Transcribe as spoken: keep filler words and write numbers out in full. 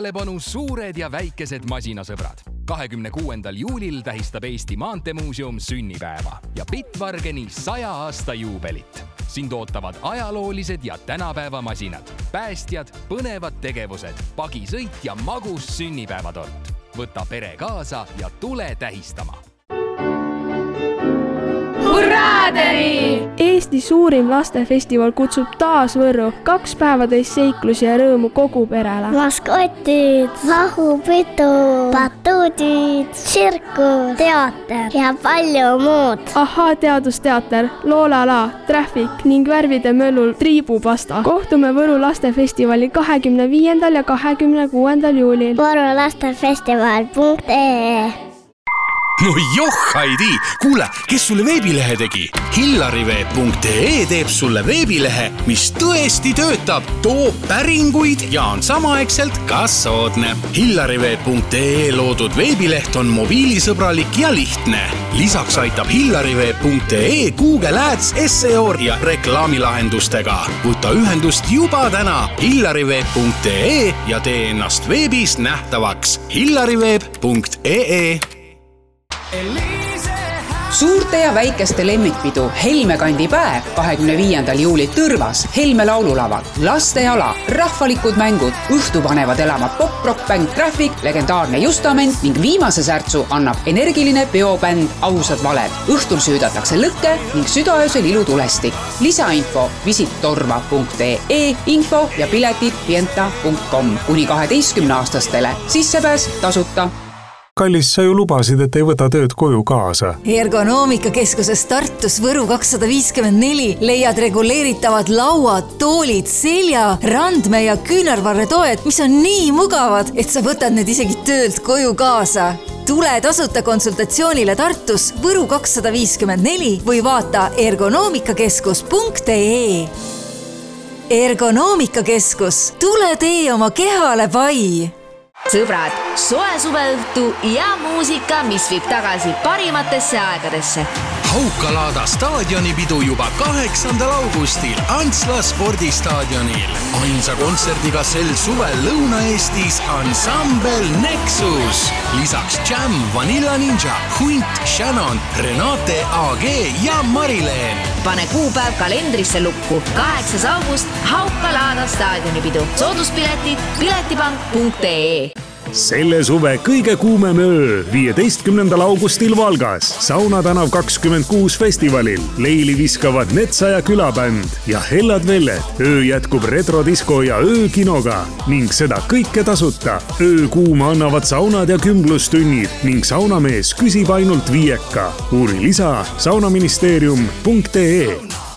Tähelepanu suured ja väikesed masinasõbrad. kahekümne kuuendal juulil tähistab Eesti Maanteemuuseum sünnipäeva ja Bitvargeni saja aasta juubelit. Sind ootavad ajaloolised ja tänapäeva masinad, päästjad, põnevad tegevused, pagisõit ja magus sünnipäevatort. Võta pere kaasa ja tule tähistama. Hurraaderi! Eesti suurim lastefestival kutsub taas Võrru kaks päevateist seiklusi ja rõõmu kogu perele. Maskotid, lahupidu, batuudid, tsirkus, teater ja palju muud. Ahaa teadusteater, Loolala, Traffic ning värvide möllul triibupasta. Kohtume Võru lastefestivali kahekümne viiendal ja kahekümne kuuendal juulil. Võru lastefestival punkt ee No joh, Heidi! Kuule, kes sulle veebilehe tegi? Hillariveeb punkt ee teeb sulle veebilehe, mis tõesti töötab, toob päringuid ja on samaaegselt ka soodne. Hillariveeb punkt ee loodud veebileht on mobiilisõbralik ja lihtne. Lisaks aitab Hillariveeb punkt ee Google Ads, S E O ja reklaamilahendustega. Võta ühendust juba täna hillariveeb punkt ee ja tee ennast veebis nähtavaks. Hillariveeb punkt ee Suurte ja väikeste lemmikpidu Helmekandi päev kahekümne viiendal juulil Tõrvas, Helme laululaval, lasteala, rahvalikud mängud, õhtu panevad elama pop-rock-bänd Traffic, legendaarne Justament ning viimase särtsu annab energiline peobänd Ausad valed. Õhtul süüdatakse lõkke ning südaöösel ilutulestik. Lisainfo visit torva punkt ee, info ja piletid pienta punkt com. Kuni kaheteistkümne aastastele sissepääs tasuta. Kallis, sa ju lubasid, et ei võta tööd koju kaasa. Ergonoomikakeskuses Tartus Võru kakssada viiskümmend neli leiad reguleeritavad lauad, toolid, selja, randme ja küünarvarretoed, mis on nii mugavad, et sa võtad need isegi töölt koju kaasa. Tule tasuta konsultatsioonile Tartus Võru kakssada viiskümmend neli või vaata ergonoomikakeskus punkt ee. Ergonoomikakeskus, tule tee oma kehale pai! Sõbrad, soe suveõhtu ja muusika, mis viib tagasi parimatesse aegadesse. Haukalaada staadionipidu juba kaheksandal augustil Antsla spordistaadionil. Ainsa kontserdiga sel suvel Lõuna-Eestis ansambel Nexus. Lisaks Jam, Vanilla Ninja, Hunt, Shannon, Renate A G ja Marileen. Pane kuupäev kalendrisse lukku. kaheksas august Haukalaada staadionipidu. Sooduspiletid piletipank punkt ee. Selle suve kõige kuumem öö viieteistkümnendal augustil Valgas. Sauna tänav kakskümmend kuus festivalil. Leili viskavad Netsa ja külabänd ja Hellad Velled. Öö jätkub retrodisko ja öökinoga ning seda kõike tasuta. Öö kuuma annavad saunad ja kümblustunnid ning saunamees küsib ainult viieka. Uuri lisa saunaministeerium punkt ee.